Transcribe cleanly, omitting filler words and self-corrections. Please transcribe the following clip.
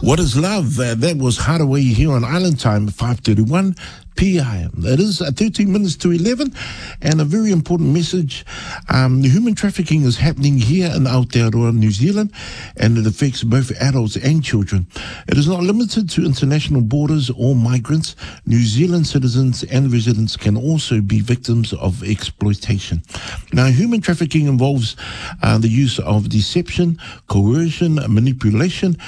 What is love? That was Hardaway here on Island Time, 5:31 p.m. It is 13 minutes to 11, and a very important message. Human trafficking is happening here in Aotearoa, New Zealand, and it affects both adults and children. It is not limited to international borders or migrants. New Zealand citizens and residents can also be victims of exploitation. Now, human trafficking involves the use of deception, coercion, manipulation,